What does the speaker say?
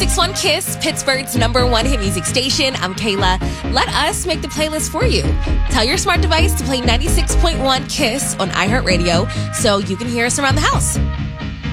96.1 KISS, Pittsburgh's #1 hit music station. I'm Kayla. Let us make the playlist for you. Tell your smart device to play 96.1 KISS on iHeartRadio so you can hear us around the house.